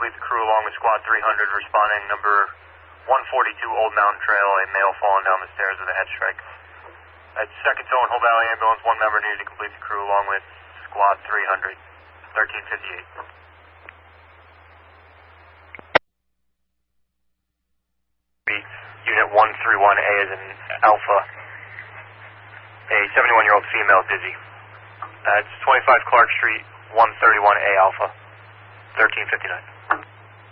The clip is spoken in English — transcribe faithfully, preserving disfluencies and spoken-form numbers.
complete the crew along with Squad three hundred, responding number one forty-two Old Mountain Trail, a male fallen down the stairs with a head strike. At second tow and Whole Valley Ambulance, one member needed to complete the crew along with Squad three hundred, thirteen fifty-eight. Unit one thirty-one A is in Alpha. A seventy-one-year-old female dizzy. That's twenty-five Clark Street, one thirty-one A Alpha, thirteen fifty-nine.